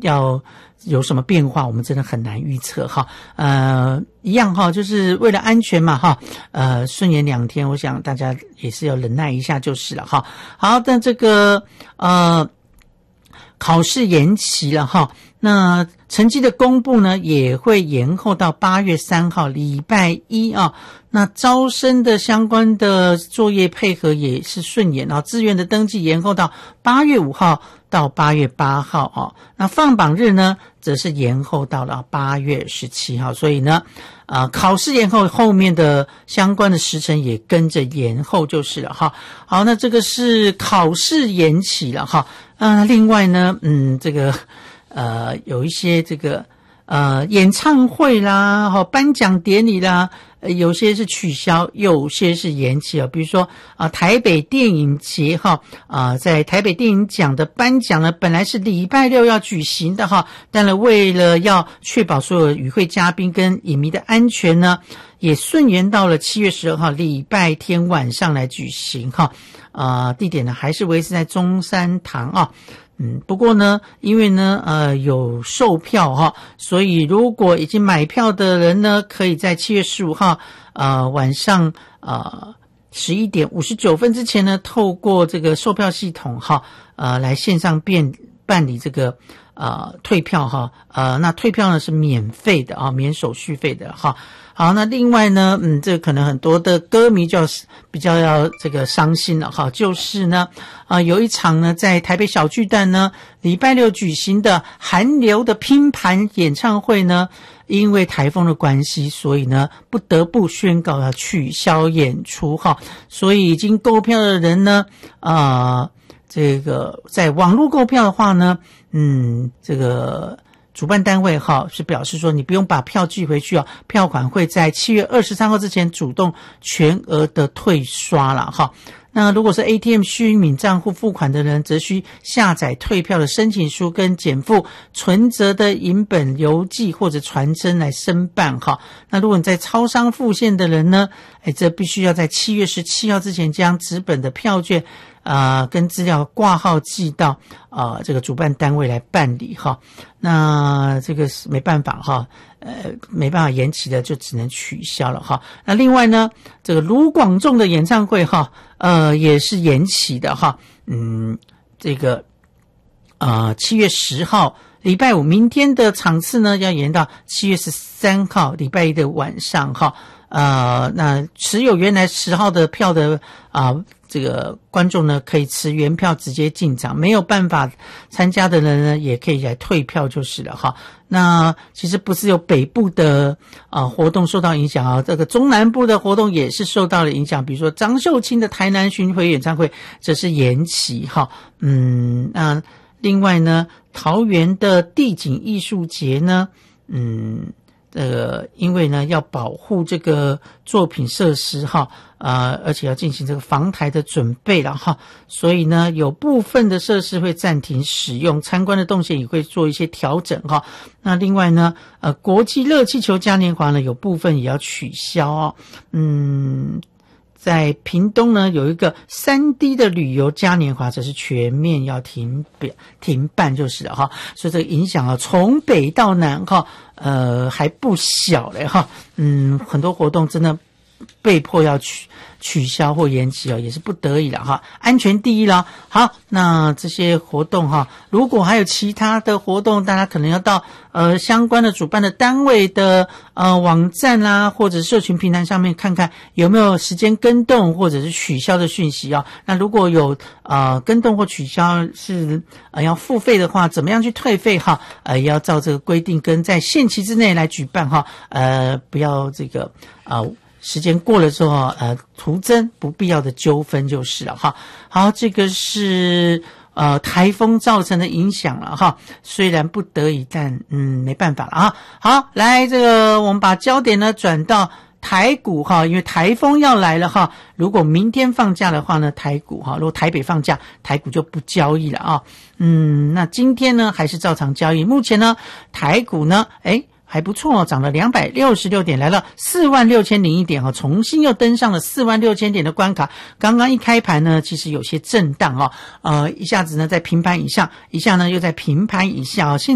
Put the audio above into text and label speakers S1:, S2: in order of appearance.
S1: 要有什么变化，我们真的很难预测哈。一样哈，就是为了安全嘛哈。顺延2天，我想大家也是要忍耐一下就是了哈。好，但这个考试延期了哈。那成绩的公布呢，也会延后到8月3号礼拜一啊。那招生的相关的作业配合也是顺延啊，志愿的登记延后到8月5号到8月8号啊。那放榜日呢，则是延后到了8月17号。所以呢，考试延后，后面的相关的时程也跟着延后就是了哈。好，那这个是考试延期了哈。另外呢，这个有一些这个演唱会啦，颁奖典礼啦，有些是取消，有些是延期比如说台北电影节在台北电影奖的颁奖呢，本来是礼拜六要举行的但是为了要确保所有与会嘉宾跟影迷的安全呢，也顺延到了7月12号礼拜天晚上来举行地点呢还是维持在中山堂不过呢，因为呢有售票所以如果已经买票的人呢，可以在7月15号晚上11点59分之前呢，透过这个售票系统来线上办理这个退票那退票呢是免费的免手续费的好，那另外呢，这可能很多的歌迷就比较要这个伤心了就是呢，有一场呢在台北小巨蛋呢，礼拜六举行的韩流的拼盘演唱会呢，因为台风的关系，所以呢不得不宣告要取消演出所以已经购票的人呢，这个在网络购票的话呢，这个主办单位是表示说你不用把票寄回去票款会在7月23号之前主动全额的退刷了那如果是 ATM 虚拟账户付款的人，则需下载退票的申请书跟减负存折的影本邮寄或者传真来申办那如果你在超商付现的人呢，这必须要在7月17号之前将纸本的票券跟资料挂号寄到这个主办单位来办理那这个是没办法没办法延期的，就只能取消了那另外呢，这个卢广仲的演唱会也是延期的这个7月10号礼拜五，明天的场次呢要延到7月13号礼拜一的晚上那持有原来10号的票的这个观众呢，可以持原票直接进场，没有办法参加的人呢，也可以来退票就是了那其实不是有北部的活动受到影响这个中南部的活动也是受到了影响，比如说张秀清的台南巡回演唱会则是延期那另外呢，桃园的地景艺术节呢，因为呢要保护这个作品设施而且要进行这个防台的准备了所以呢有部分的设施会暂停使用，参观的动线也会做一些调整那另外呢国际热气球嘉年华呢有部分也要取消在屏东呢有一个3D 的旅游嘉年华，则是全面要停办就是了所以这个影响从北到南还不小嘞很多活动真的被迫要取消或延期也是不得已了安全第一了好，那这些活动如果还有其他的活动，大家可能要到相关的主办的单位的网站啦，或者社群平台上面看看有没有时间更动或者是取消的讯息那如果有更动或取消是要付费的话，怎么样去退费也要照这个规定跟在限期之内来举办不要这个时间过了之后徒增不必要的纠纷就是了好，这个是台风造成的影响了虽然不得已，但没办法了好，来这个我们把焦点呢转到台股因为台风要来了如果明天放假的话呢，台股如果台北放假，台股就不交易了那今天呢还是照常交易，目前呢台股呢还不错涨了266点，来了46001点重新又登上了46000点的关卡。刚刚一开盘呢，其实有些震荡一下子呢在平盘以上，一下呢又在平盘以下